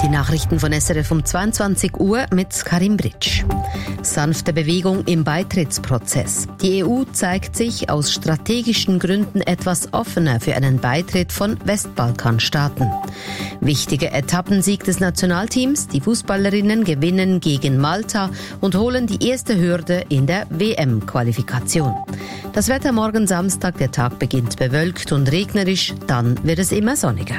Nachrichten von SRF um 22 Uhr mit Karim Britsch. Sanfte Bewegung im Beitrittsprozess. Die EU zeigt sich aus strategischen Gründen etwas offener für einen Beitritt von Westbalkanstaaten. Wichtiger Etappensieg des Nationalteams. Die Fußballerinnen gewinnen gegen Malta und holen die erste Hürde in der WM-Qualifikation. Das Wetter morgen Samstag, der Tag beginnt bewölkt und regnerisch, dann wird es immer sonniger.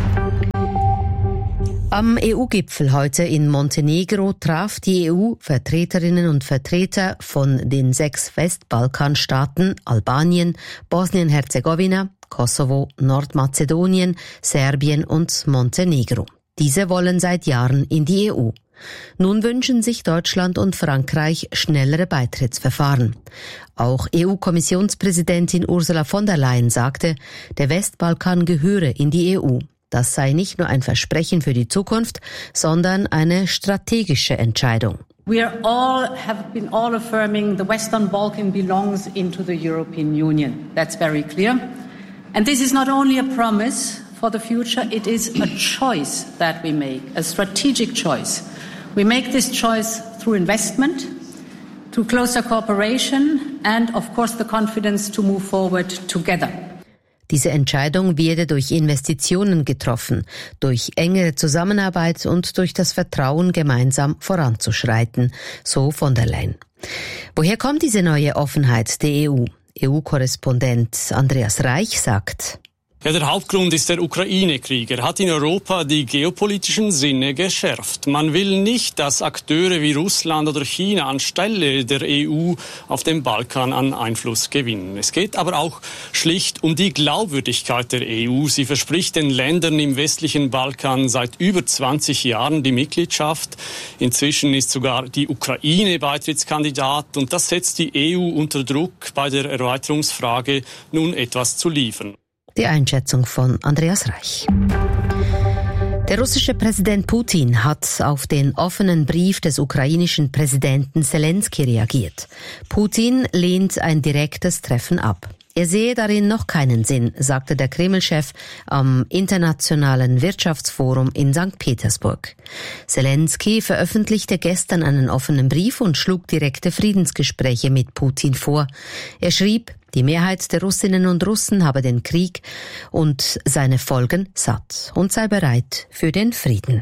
Am EU-Gipfel heute in Montenegro traf die EU-Vertreterinnen und Vertreter von den 6 Westbalkanstaaten Albanien, Bosnien-Herzegowina, Kosovo, Nordmazedonien, Serbien und Montenegro. Diese wollen seit Jahren in die EU. Nun wünschen sich Deutschland und Frankreich schnellere Beitrittsverfahren. Auch EU-Kommissionspräsidentin Ursula von der Leyen sagte, der Westbalkan gehöre in die EU. Das sei nicht nur ein Versprechen für die Zukunft, sondern eine strategische Entscheidung. have been all affirming the Western Balkan belongs into the European Union. That's very clear. And this is not only a promise for the future, it is a choice that we make, a strategic choice. We make this choice through investment, through closer cooperation and, of course, the confidence to move forward together. Diese Entscheidung werde durch Investitionen getroffen, durch engere Zusammenarbeit und durch das Vertrauen, gemeinsam voranzuschreiten, so von der Leyen. Woher kommt diese neue Offenheit der EU? EU-Korrespondent Andreas Reich sagt: Ja, der Hauptgrund ist der Ukraine-Krieg. Er hat in Europa die geopolitischen Sinne geschärft. Man will nicht, dass Akteure wie Russland oder China anstelle der EU auf dem Balkan an Einfluss gewinnen. Es geht aber auch schlicht um die Glaubwürdigkeit der EU. Sie verspricht den Ländern im westlichen Balkan seit über 20 Jahren die Mitgliedschaft. Inzwischen ist sogar die Ukraine Beitrittskandidat und das setzt die EU unter Druck, bei der Erweiterungsfrage nun etwas zu liefern. Die Einschätzung von Andreas Reich. Der russische Präsident Putin hat auf den offenen Brief des ukrainischen Präsidenten Zelensky reagiert. Putin lehnt ein direktes Treffen ab. Er sehe darin noch keinen Sinn, sagte der Kreml-Chef am Internationalen Wirtschaftsforum in St. Petersburg. Zelensky veröffentlichte gestern einen offenen Brief und schlug direkte Friedensgespräche mit Putin vor. Er schrieb, die Mehrheit der Russinnen und Russen habe den Krieg und seine Folgen satt und sei bereit für den Frieden.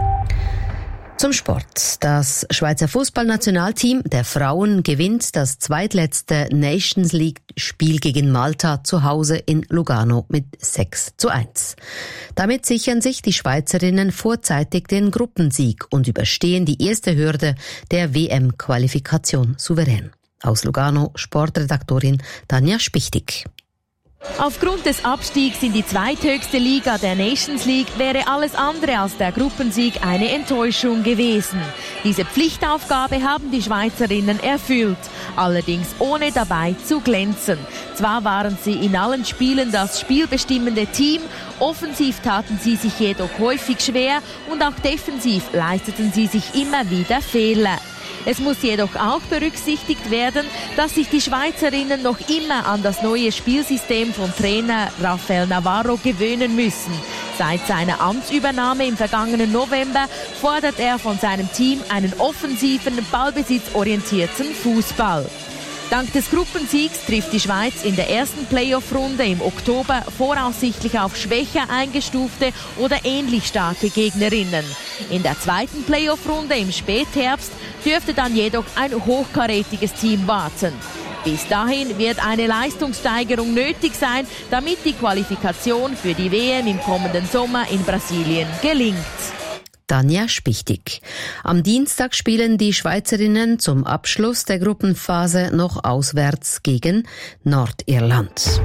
Zum Sport. Das Schweizer Fußballnationalteam der Frauen gewinnt das zweitletzte Nations League-Spiel gegen Malta zu Hause in Lugano mit 6:1. Damit sichern sich die Schweizerinnen vorzeitig den Gruppensieg und überstehen die erste Hürde der WM-Qualifikation souverän. Aus Lugano Sportredaktorin Tanja Spichtig. Aufgrund des Abstiegs in die zweithöchste Liga der Nations League wäre alles andere als der Gruppensieg eine Enttäuschung gewesen. Diese Pflichtaufgabe haben die Schweizerinnen erfüllt, allerdings ohne dabei zu glänzen. Zwar waren sie in allen Spielen das spielbestimmende Team, offensiv taten sie sich jedoch häufig schwer und auch defensiv leisteten sie sich immer wieder Fehler. Es muss jedoch auch berücksichtigt werden, dass sich die Schweizerinnen noch immer an das neue Spielsystem von Trainer Rafael Navarro gewöhnen müssen. Seit seiner Amtsübernahme im vergangenen November fordert er von seinem Team einen offensiven, ballbesitzorientierten Fußball. Dank des Gruppensiegs trifft die Schweiz in der ersten Playoff-Runde im Oktober voraussichtlich auf schwächer eingestufte oder ähnlich starke Gegnerinnen. In der zweiten Playoff-Runde im Spätherbst dürfte dann jedoch ein hochkarätiges Team warten. Bis dahin wird eine Leistungssteigerung nötig sein, damit die Qualifikation für die WM im kommenden Sommer in Brasilien gelingt. Tanja Spichtig. Am Dienstag spielen die Schweizerinnen zum Abschluss der Gruppenphase noch auswärts gegen Nordirland.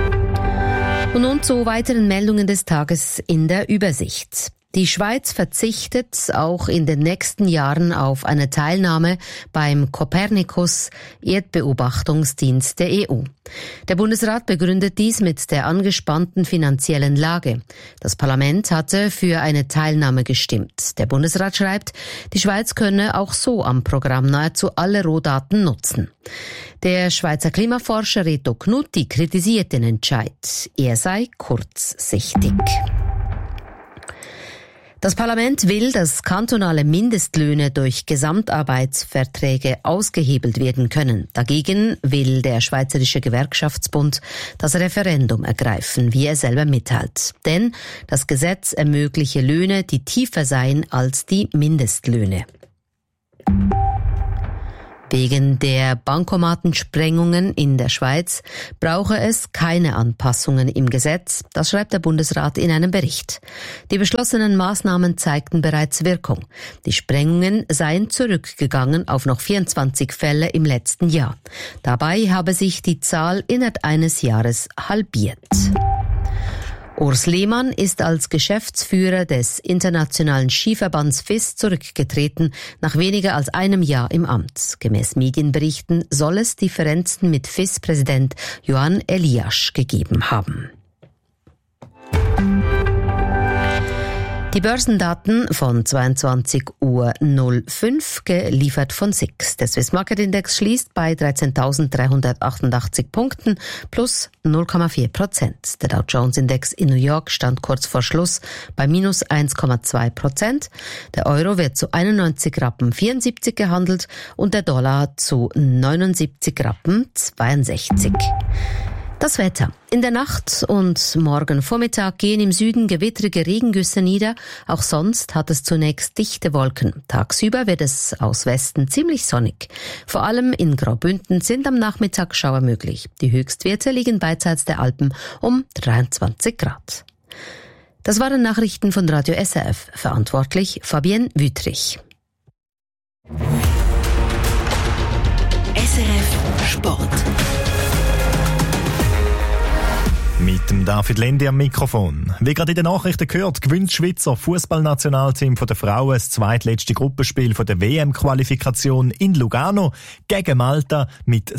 Und nun zu weiteren Meldungen des Tages in der Übersicht. Die Schweiz verzichtet auch in den nächsten Jahren auf eine Teilnahme beim Copernicus-Erdbeobachtungsdienst der EU. Der Bundesrat begründet dies mit der angespannten finanziellen Lage. Das Parlament hatte für eine Teilnahme gestimmt. Der Bundesrat schreibt, die Schweiz könne auch so am Programm nahezu alle Rohdaten nutzen. Der Schweizer Klimaforscher Reto Knutti kritisiert den Entscheid. Er sei kurzsichtig. Das Parlament will, dass kantonale Mindestlöhne durch Gesamtarbeitsverträge ausgehebelt werden können. Dagegen will der Schweizerische Gewerkschaftsbund das Referendum ergreifen, wie er selber mitteilt. Denn das Gesetz ermögliche Löhne, die tiefer seien als die Mindestlöhne. Wegen der Bankomatensprengungen in der Schweiz brauche es keine Anpassungen im Gesetz, das schreibt der Bundesrat in einem Bericht. Die beschlossenen Maßnahmen zeigten bereits Wirkung. Die Sprengungen seien zurückgegangen auf noch 24 Fälle im letzten Jahr. Dabei habe sich die Zahl innerhalb eines Jahres halbiert. Urs Lehmann ist als Geschäftsführer des Internationalen Skiverbands FIS zurückgetreten, nach weniger als einem Jahr im Amt. Gemäß Medienberichten soll es Differenzen mit FIS-Präsident Johan Eliasch gegeben haben. Die Börsendaten von 22:05 Uhr, geliefert von SIX. Der Swiss Market Index schließt bei 13.388 Punkten plus 0,4%. Der Dow Jones Index in New York stand kurz vor Schluss bei minus 1,2%. Der Euro wird zu 91,74 Rappen gehandelt und der Dollar zu 79,62 Rappen. Das Wetter. In der Nacht und morgen Vormittag gehen im Süden gewittrige Regengüsse nieder. Auch sonst hat es zunächst dichte Wolken. Tagsüber wird es aus Westen ziemlich sonnig. Vor allem in Graubünden sind am Nachmittag Schauer möglich. Die Höchstwerte liegen beidseits der Alpen um 23 Grad. Das waren Nachrichten von Radio SRF. Verantwortlich Fabienne Wüthrich. SRF Sport. Mit dem David Lendi am Mikrofon. Wie gerade in den Nachrichten gehört, gewinnt das Schweizer Fußballnationalteam der Frauen das zweitletzte Gruppenspiel der WM-Qualifikation in Lugano gegen Malta mit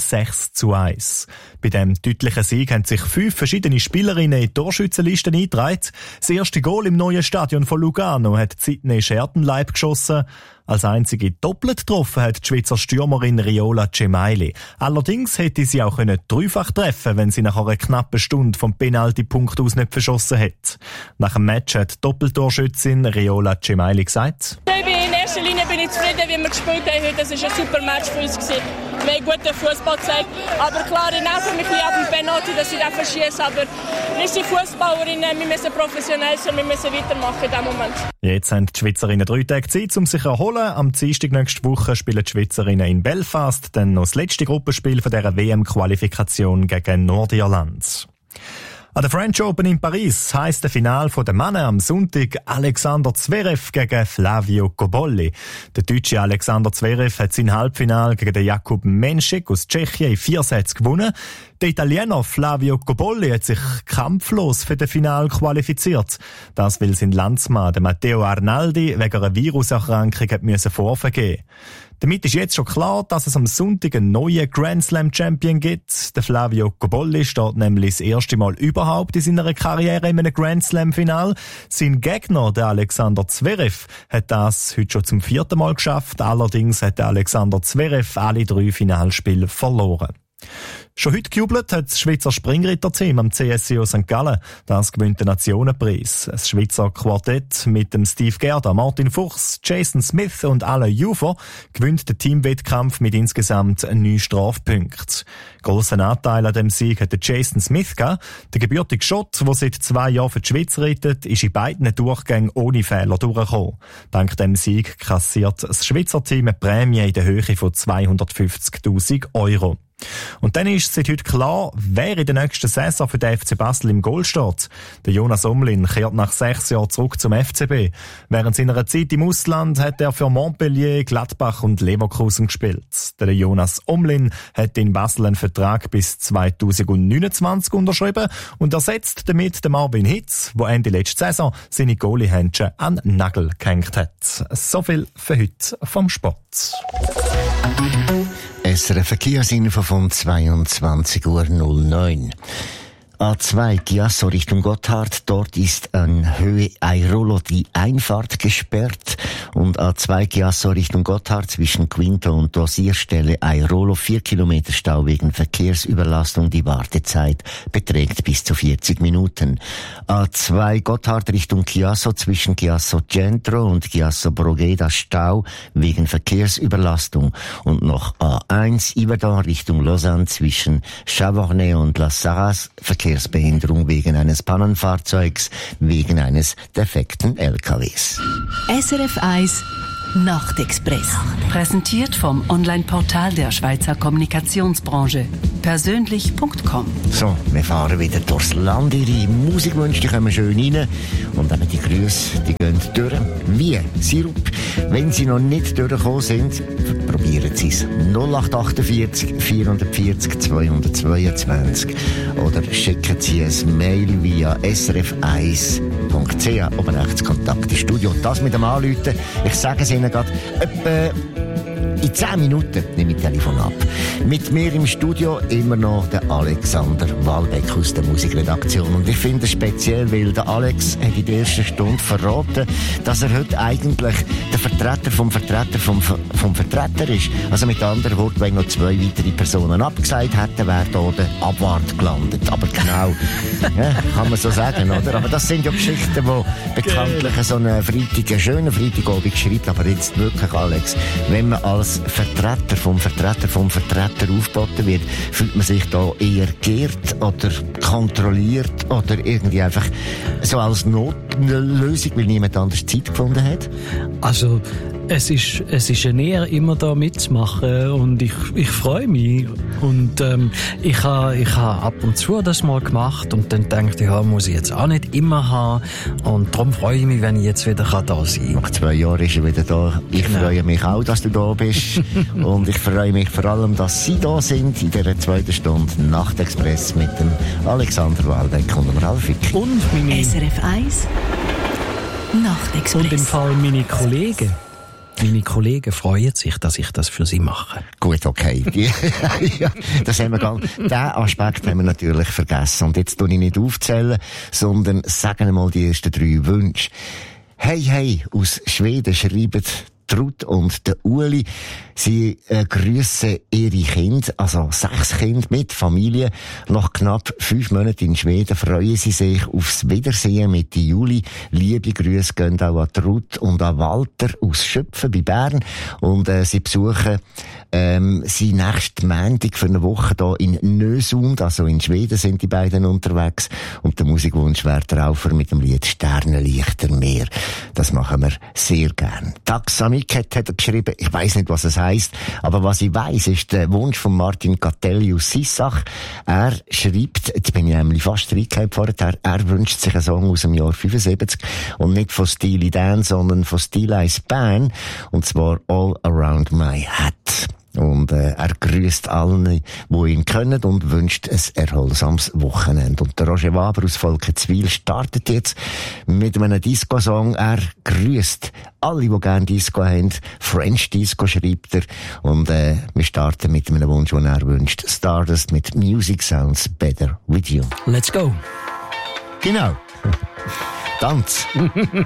6:1. Bei diesem deutlichen Sieg haben sich 5 verschiedene Spielerinnen in die Torschützenlisten eingetragen. Das erste Goal im neuen Stadion von Lugano hat Sydney Schertenleib geschossen. Als einzige doppelt getroffen hat die Schweizer Stürmerin Riola Cemaili. Allerdings hätte sie auch dreifach treffen, wenn sie nach einer knappen Stunde vom Penalty-Punkt aus nicht verschossen hätte. Nach dem Match hat die Doppeltorschützin Riola Cemaili gesagt: In erster Linie bin ich zufrieden, wie wir gespielt haben heute. Das war ein super Match für uns. Wir haben guten Fußball gezeigt. Aber klar, ich nerve mich ab dem Penalty, dass ich den verschieße. Aber wir sind Fußballerinnen, wir müssen professionell sein, wir müssen weitermachen in diesem Moment. Jetzt haben die Schweizerinnen 3 Tage Zeit, um sich zu erholen. Am Dienstag nächste Woche spielen die Schweizerinnen in Belfast, dann noch das letzte Gruppenspiel von dieser WM-Qualifikation gegen Nordirland. An der French Open in Paris heisst der Final der Männer am Sonntag Alexander Zverev gegen Flavio Cobolli. Der deutsche Alexander Zverev hat sein Halbfinale gegen den Jakub Menšek aus Tschechien in 4 Sätzen gewonnen. Der Italiener Flavio Cobolli hat sich kampflos für das Final qualifiziert. Das weil sein Landsmann, der Matteo Arnaldi, wegen einer Viruserkrankung vorvergeben musste. Damit ist jetzt schon klar, dass es am Sonntag einen neuen Grand Slam Champion gibt. Der Flavio Cobolli steht nämlich das erste Mal überhaupt in seiner Karriere in einem Grand Slam Final. Sein Gegner, der Alexander Zverev, hat das heute schon zum 4. Mal geschafft. Allerdings hat der Alexander Zverev alle 3 Finalspiele verloren. Schon heute gejubelt hat das Schweizer Springritterteam am CSIO St. Gallen. Das gewinnt den Nationenpreis. Das Schweizer Quartett mit dem Steve Gerda, Martin Fuchs, Jason Smith und Alain Jufer gewinnt den Teamwettkampf mit insgesamt 9 Strafpunkten. Grossen Anteil an dem Sieg hat Jason Smith gehabt. Der gebürtige Schott, der seit 2 Jahren für die Schweiz reitet, ist in beiden Durchgängen ohne Fehler durchgekommen. Dank dem Sieg kassiert das Schweizer Team eine Prämie in der Höhe von 250.000 €. Und dann ist seit heute klar, wer in der nächsten Saison für den FC Basel im Goal steht. Der Jonas Omlin kehrt nach 6 Jahren zurück zum FCB. Während seiner Zeit im Ausland hat er für Montpellier, Gladbach und Leverkusen gespielt. Der Jonas Omlin hat in Basel einen Vertrag bis 2029 unterschrieben und ersetzt damit den Marvin Hitz, der Ende letzte Saison seine Goalie-Händchen an den Nagel gehängt hat. So viel für heute vom Sport. SRF Verkehrsinfo von 22:09 Uhr. A2 Chiasso Richtung Gotthard. Dort ist an Höhe Airolo die Einfahrt gesperrt. Und A2 Chiasso Richtung Gotthard zwischen Quinto und Dosierstelle Airolo 4 Kilometer Stau wegen Verkehrsüberlastung. Die Wartezeit beträgt bis zu 40 Minuten. A2 Gotthard Richtung Chiasso zwischen Chiasso Centro und Chiasso Brogeda Stau wegen Verkehrsüberlastung. Und noch A1 Yverdon Richtung Lausanne zwischen Chavornay und La Sarraz Verkehrsbehinderung wegen eines Pannenfahrzeugs, wegen eines defekten LKWs. SRF 1 Nachtexpress. Präsentiert vom Online-Portal der Schweizer Kommunikationsbranche. Persönlich.com. So, wir fahren wieder durchs Land. Ihre Musikwünsche, die kommen schön rein. Und eben die Grüße, die gehen durch. Wie Sirup. Wenn sie noch nicht durchgekommen sind, probieren Sie es. 0848 440 222. Oder schicken Sie ein Mail via srf1.ch. Oben rechts Kontakt ins Studio. Und das mit dem Anrufen, ich sage es Ihnen gerade, etwa in 10 Minuten nehme ich das Telefon ab. Mit mir im Studio immer noch der Alexander Walbeck aus der Musikredaktion. Und ich finde es speziell, weil der Alex hat in der ersten Stunde verraten, dass er heute eigentlich der Vertreter vom Vertreter ist. Also mit anderen Worten, wenn noch 2 weitere Personen abgesagt hätten, wäre da der Abwart gelandet. Aber genau, ja, kann man so sagen, oder? Aber das sind ja Geschichten, die bekanntlich so einen schönen Freitagabend schreibt. Aber jetzt wirklich, Alex, wenn man als Vertreter vom Vertreter aufgeboten wird, fühlt man sich da eher geehrt oder kontrolliert oder irgendwie einfach so als Notlösung, weil niemand anders Zeit gefunden hat? Also es ist eine Ehre, immer da mitzumachen und ich freue mich und ich habe ab und zu das mal gemacht und dann dachte ich, ja, muss ich jetzt auch nicht immer haben und darum freue ich mich, wenn ich jetzt wieder da sein kann. Nach 2 Jahren ist er wieder da. Ich freue mich auch, dass du da bist und ich freue mich vor allem, dass Sie da sind in dieser 2. Stunde Nachtexpress mit dem Alexander Waldeck und dem Ralf Fick. Und meine SRF 1 Nachtexpress. Und im Fall meine Kollegen. Meine Kollegen freuen sich, dass ich das für sie mache. Gut, okay. Ja, das haben wir den Aspekt haben wir natürlich vergessen. Und jetzt tue ich nicht aufzählen, sondern sagen mal die ersten 3 Wünsche. Hey, aus Schweden schreiben Ruth und der Uli. Sie grüssen ihre Kinder, also 6 Kinder mit Familie. Nach knapp 5 Monaten in Schweden freuen sie sich aufs Wiedersehen mit Juli. Liebe Grüße gehen auch an Ruth und an Walter aus Schöpfen bei Bern. Und sie besuchen sie nächsten Montag für eine Woche da in Nösund, also in Schweden sind die beiden unterwegs. Und der Musikwunsch wäre der Raufer mit dem Lied Sternenlichter Meer. Das machen wir sehr gern. Taxamik hat er geschrieben, ich weiss nicht, was es heisst, aber was ich weiss, ist der Wunsch von Martin Catelli aus Sissach. Er schreibt, jetzt bin ich nämlich fast reingekommen vorher, er wünscht sich einen Song aus dem Jahr 75 und nicht von Steely Dan, sondern von Steely's Band, und zwar All Around My Hat. Und er grüßt allen, die ihn kennen, und wünscht ein erholsames Wochenende. Und der Roger Waber aus Volkenswil startet jetzt mit einem Disco-Song. Er grüßt alle, die gerne Disco haben. French Disco schreibt er. Und wir starten mit einem Wunsch, den er wünscht. Stardust mit Music Sounds Better With You. Let's go. Genau. Tanz.